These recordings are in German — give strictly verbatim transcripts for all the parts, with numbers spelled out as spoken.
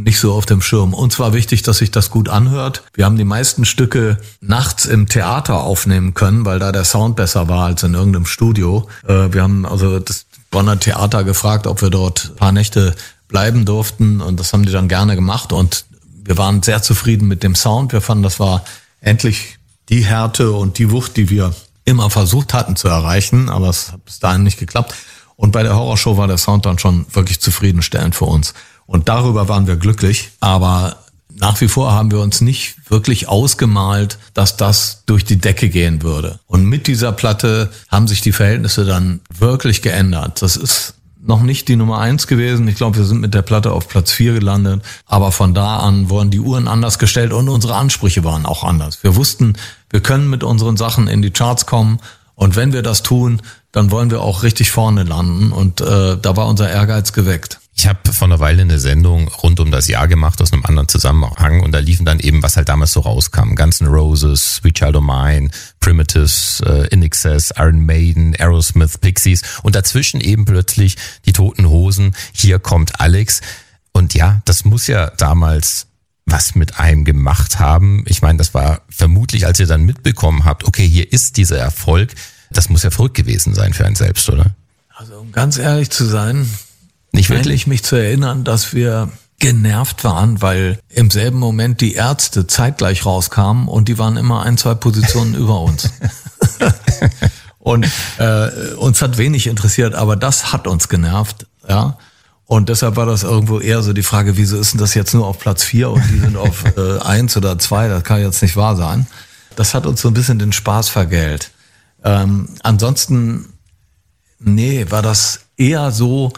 nicht so auf dem Schirm. Uns war wichtig, dass sich das gut anhört. Wir haben die meisten Stücke nachts im Theater aufnehmen können, weil da der Sound besser war als in irgendeinem Studio. Wir haben also das Bonner Theater gefragt, ob wir dort ein paar Nächte bleiben durften, und das haben die dann gerne gemacht, und wir waren sehr zufrieden mit dem Sound. Wir fanden, das war endlich die Härte und die Wucht, die wir immer versucht hatten zu erreichen, aber es hat bis dahin nicht geklappt. Und bei der Horrorshow war der Sound dann schon wirklich zufriedenstellend für uns. Und darüber waren wir glücklich, aber nach wie vor haben wir uns nicht wirklich ausgemalt, dass das durch die Decke gehen würde. Und mit dieser Platte haben sich die Verhältnisse dann wirklich geändert. Das ist noch nicht die Nummer eins gewesen. Ich glaube, wir sind mit der Platte auf Platz vier gelandet. Aber von da an wurden die Uhren anders gestellt und unsere Ansprüche waren auch anders. Wir wussten, wir können mit unseren Sachen in die Charts kommen. Und wenn wir das tun, dann wollen wir auch richtig vorne landen. Und äh, da war unser Ehrgeiz geweckt. Ich habe vor einer Weile eine Sendung rund um das Jahr gemacht aus einem anderen Zusammenhang, und da liefen dann eben, was halt damals so rauskam. Guns N' Roses, Sweet Child O' Mine, Primitives, äh, In Excess, Iron Maiden, Aerosmith, Pixies und dazwischen eben plötzlich die Toten Hosen. Hier kommt Alex. Und ja, das muss ja damals was mit einem gemacht haben. Ich meine, das war vermutlich, als ihr dann mitbekommen habt, okay, hier ist dieser Erfolg, das muss ja verrückt gewesen sein für einen selbst, oder? Also um ganz ehrlich zu sein, nicht wirklich, ich mich zu erinnern, dass wir genervt waren, weil im selben Moment die Ärzte zeitgleich rauskamen und die waren immer ein, zwei Positionen über uns. Und äh, uns hat wenig interessiert, aber das hat uns genervt, ja. Und deshalb war das irgendwo eher so die Frage, wieso ist denn das jetzt nur auf Platz vier und die sind auf äh, eins oder zwei, das kann jetzt nicht wahr sein. Das hat uns so ein bisschen den Spaß vergällt. Ähm, ansonsten, nee, war das eher so,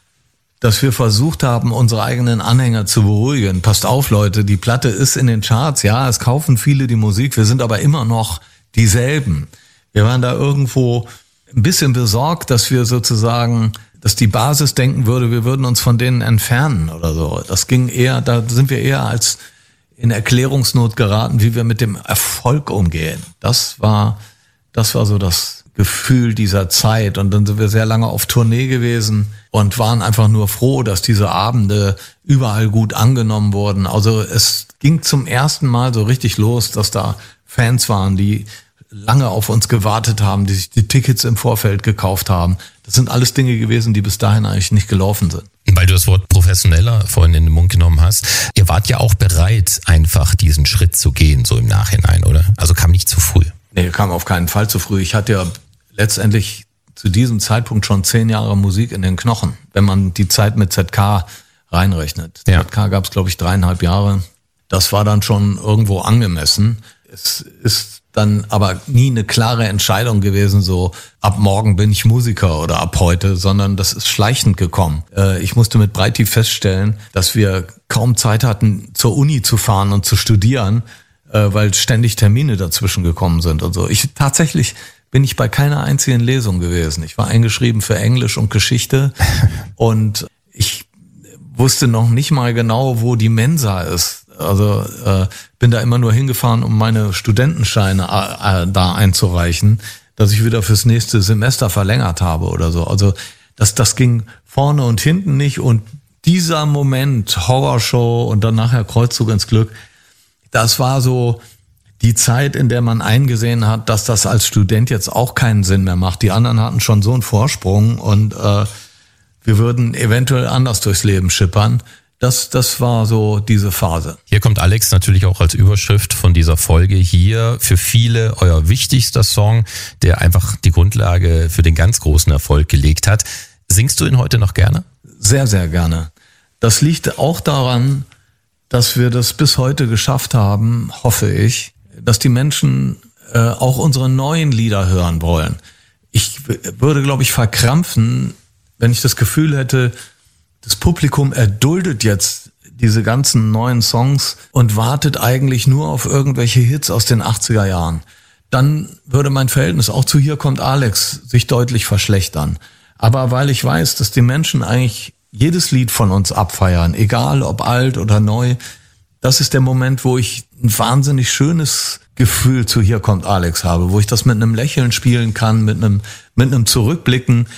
dass wir versucht haben, unsere eigenen Anhänger zu beruhigen. Passt auf, Leute, die Platte ist in den Charts, ja, es kaufen viele die Musik, wir sind aber immer noch dieselben. Wir waren da irgendwo ein bisschen besorgt, dass wir sozusagen, dass die Basis denken würde, wir würden uns von denen entfernen oder so. Das ging eher, da sind wir eher als in Erklärungsnot geraten, wie wir mit dem Erfolg umgehen. Das war, das war so das Gefühl dieser Zeit. Und dann sind wir sehr lange auf Tournee gewesen und waren einfach nur froh, dass diese Abende überall gut angenommen wurden. Also es ging zum ersten Mal so richtig los, dass da Fans waren, die lange auf uns gewartet haben, die sich die Tickets im Vorfeld gekauft haben. Das sind alles Dinge gewesen, die bis dahin eigentlich nicht gelaufen sind. Weil du das Wort professioneller vorhin in den Mund genommen hast. Ihr wart ja auch bereit, einfach diesen Schritt zu gehen, so im Nachhinein, oder? Also kam nicht zu früh. Nee, kam auf keinen Fall zu früh. Ich hatte ja letztendlich zu diesem Zeitpunkt schon zehn Jahre Musik in den Knochen, wenn man die Zeit mit Z K reinrechnet. Ja. Z K gab es, glaube ich, dreieinhalb Jahre. Das war dann schon irgendwo angemessen. Es ist dann aber nie eine klare Entscheidung gewesen, so ab morgen bin ich Musiker oder ab heute, sondern das ist schleichend gekommen. Ich musste mit Breiti feststellen, dass wir kaum Zeit hatten, zur Uni zu fahren und zu studieren, weil ständig Termine dazwischen gekommen sind und so. Ich tatsächlich bin ich bei keiner einzigen Lesung gewesen. Ich war eingeschrieben für Englisch und Geschichte und ich wusste noch nicht mal genau, wo die Mensa ist. Also äh, bin da immer nur hingefahren, um meine Studentenscheine äh, da einzureichen, dass ich wieder fürs nächste Semester verlängert habe oder so. Also das, das ging vorne und hinten nicht. Und dieser Moment, Horrorshow und dann nachher Kreuzzug ins Glück, das war so die Zeit, in der man eingesehen hat, dass das als Student jetzt auch keinen Sinn mehr macht. Die anderen hatten schon so einen Vorsprung und äh, wir würden eventuell anders durchs Leben schippern. Das, das war so diese Phase. Hier kommt Alex natürlich auch als Überschrift von dieser Folge hier. Für viele euer wichtigster Song, der einfach die Grundlage für den ganz großen Erfolg gelegt hat. Singst du ihn heute noch gerne? Sehr, sehr gerne. Das liegt auch daran, dass wir das bis heute geschafft haben, hoffe ich, dass die Menschen äh, auch unsere neuen Lieder hören wollen. Ich w- würde, glaube ich, verkrampfen, wenn ich das Gefühl hätte, das Publikum erduldet jetzt diese ganzen neuen Songs und wartet eigentlich nur auf irgendwelche Hits aus den achtziger Jahren. Dann würde mein Verhältnis auch zu Hier kommt Alex sich deutlich verschlechtern. Aber weil ich weiß, dass die Menschen eigentlich jedes Lied von uns abfeiern, egal ob alt oder neu, das ist der Moment, wo ich ein wahnsinnig schönes Gefühl zu Hier kommt Alex habe, wo ich das mit einem Lächeln spielen kann, mit einem, mit einem Zurückblicken.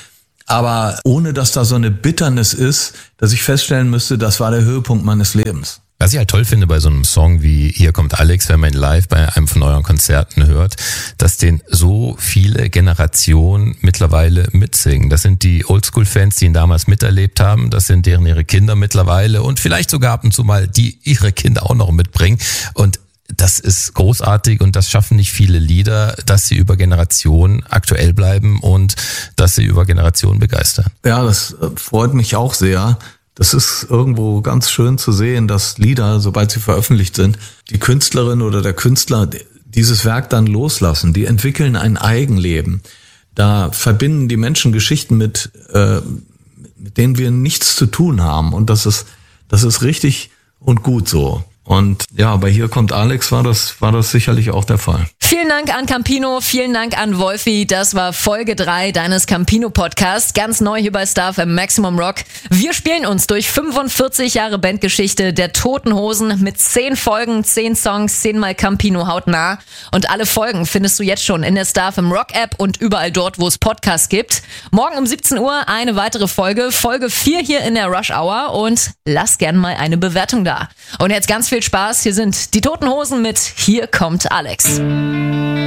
aber ohne dass da so eine Bitternis ist, dass ich feststellen müsste, das war der Höhepunkt meines Lebens. Was ich halt toll finde bei so einem Song wie Hier kommt Alex, wenn man ihn live bei einem von euren Konzerten hört, dass den so viele Generationen mittlerweile mitsingen. Das sind die Oldschool-Fans, die ihn damals miterlebt haben. Das sind deren ihre Kinder mittlerweile und vielleicht sogar ab und zu mal die ihre Kinder auch noch mitbringen. Und das ist großartig und das schaffen nicht viele Lieder, dass sie über Generationen aktuell bleiben und dass sie über Generationen begeistern. Ja, das freut mich auch sehr. Das ist irgendwo ganz schön zu sehen, dass Lieder, sobald sie veröffentlicht sind, die Künstlerin oder der Künstler dieses Werk dann loslassen. Die entwickeln ein Eigenleben. Da verbinden die Menschen Geschichten mit, äh, mit denen wir nichts zu tun haben. Und das ist, das ist richtig und gut so. Und ja, bei Hier kommt Alex war das, war das sicherlich auch der Fall. Vielen Dank an Campino, vielen Dank an Wolfi. Das war Folge drei deines Campino-Podcasts. Ganz neu hier bei Star F M Maximum Rock. Wir spielen uns durch fünfundvierzig Jahre Bandgeschichte der Toten Hosen mit zehn Folgen, zehn Songs, zehnmal Campino hautnah. Und alle Folgen findest du jetzt schon in der Star F M Rock App und überall dort, wo es Podcasts gibt. Morgen um siebzehn Uhr eine weitere Folge, Folge vier hier in der Rush Hour und lass gern mal eine Bewertung da. Und jetzt ganz viel Spaß. Hier sind die Toten Hosen mit Hier kommt Alex.